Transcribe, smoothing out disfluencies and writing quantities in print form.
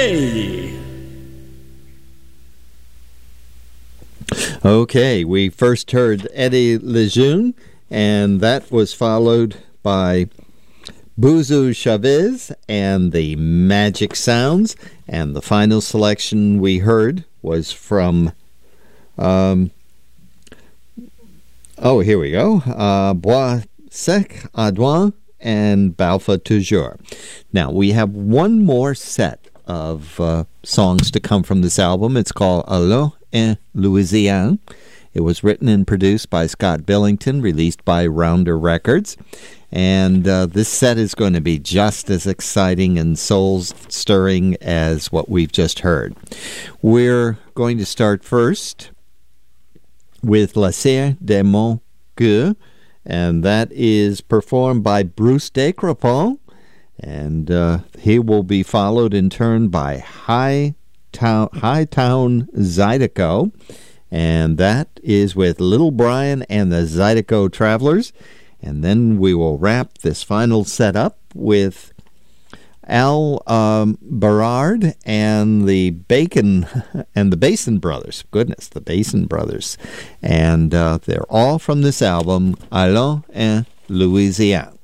Soleil. Okay, we first heard Eddie Lejeune, and that was followed by Bouzou Chavez and the Magic Sounds, and the final selection we heard was from here we go, Bois Sec, Adouin, and Balfa Toujours. Now, we have one more set of songs to come from this album. It's called Allons en Louisiane. It was written and produced by Scott Billington, released by Rounder Records. And this set is going to be just as exciting and soul-stirring as what we've just heard. We're going to start first with La Serre de Mon Gueux, and that is performed by Bruce Descrepons, and he will be followed in turn by High Town Zydeco, and that is with Little Brian and the Zydeco Travelers. And then we will wrap this final set up with Al Berard and the Basin Brothers. Goodness, the Basin Brothers. And they're all from this album, Allons en Louisiane.